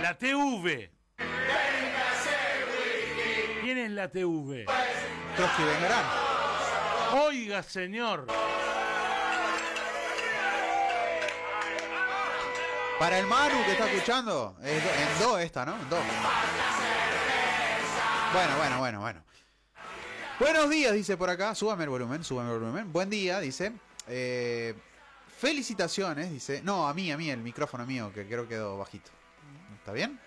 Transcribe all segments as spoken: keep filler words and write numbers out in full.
La T V. ¿Quién es la T V? Trotsky Vengarán. Oiga, señor. Para el Manu que está escuchando, es do, en do esta, ¿no? En do. Bueno, bueno, bueno, bueno. Buenos días, dice por acá. Súbame el volumen, súbame el volumen. Buen día, dice. Eh, felicitaciones, dice. No, a mí, a mí, el micrófono mío, que creo que quedó bajito. ¿Está bien?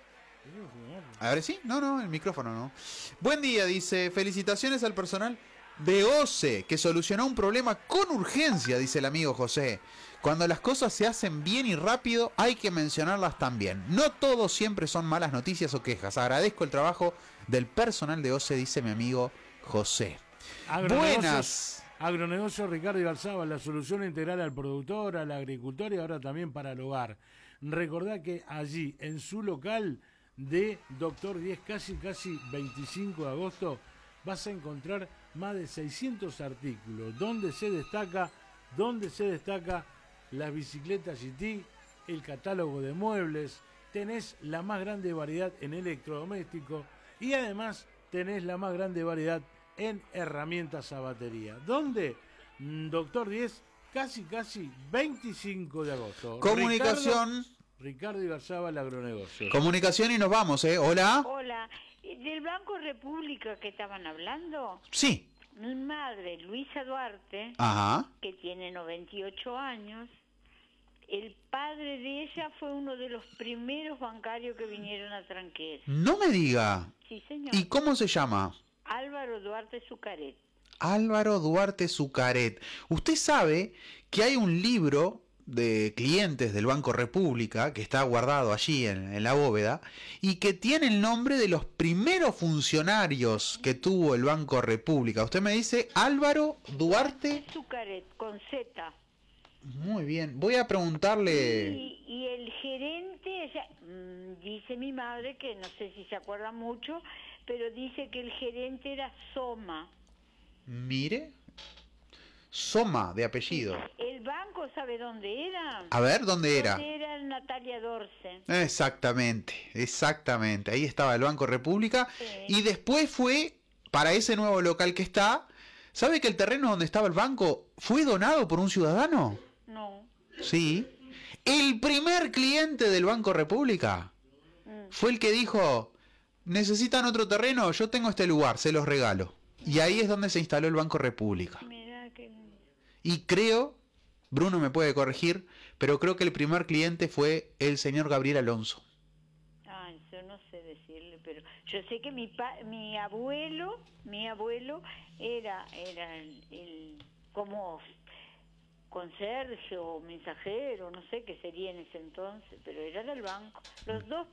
A ver, sí, no, no, el micrófono no. Buen día, dice. Felicitaciones al personal de O C E, que solucionó un problema con urgencia, dice el amigo José. Cuando las cosas se hacen bien y rápido, hay que mencionarlas también. No todo siempre son malas noticias o quejas. Agradezco el trabajo del personal de O C E, dice mi amigo José. Buenas. Agronegocio Ricardo Ibarzaba, la solución integral al productor, al agricultor y ahora también para el hogar. Recordá que allí, en su local de Doctor diez, casi casi veinticinco de agosto, vas a encontrar más de seiscientos artículos, donde se destaca, donde se destaca las bicicletas G T, el catálogo de muebles, tenés la más grande variedad en electrodomésticos y además tenés la más grande variedad en herramientas a batería. ¿Dónde? Doctor diez, casi casi veinticinco de agosto. Comunicación. Ricardo, Ricardo Ibarzaba, el agronegocio. Comunicación y nos vamos, ¿eh? Hola. Hola. ¿Del Banco República que estaban hablando? Sí. Mi madre, Luisa Duarte, Ajá. que tiene noventa y ocho años, el padre de ella fue uno de los primeros bancarios que vinieron a Tranquera. No me diga. Sí, señor. ¿Y cómo se llama? Álvaro Duarte Zucaret. Álvaro Duarte Zucaret. Usted sabe que hay un libro de clientes del Banco República que está guardado allí en, en la bóveda y que tiene el nombre de los primeros funcionarios que tuvo el Banco República. Usted me dice Álvaro Duarte Zucaret, con Z. Muy bien, voy a preguntarle. Y, y el gerente, ella, mmm, dice mi madre, que no sé si se acuerda mucho, pero dice que el gerente era Soma. Mire, Soma de apellido. ¿El banco sabe dónde era? A ver, ¿dónde era? ¿Dónde era el Natalia Dorce? Exactamente, exactamente. Ahí estaba el Banco República. Sí. Y después fue para ese nuevo local que está. ¿Sabe que el terreno donde estaba el banco fue donado por un ciudadano? No. Sí. El primer cliente del Banco República mm. fue el que dijo: necesitan otro terreno, yo tengo este lugar, se los regalo. Y ahí es donde se instaló el Banco República. Mirá que... Y creo, Bruno me puede corregir, pero creo que el primer cliente fue el señor Gabriel Alonso. Ah, yo no sé decirle, pero yo sé que mi pa mi abuelo, mi abuelo era era el, el como conserje o mensajero, no sé qué sería en ese entonces, pero era del banco. Los dos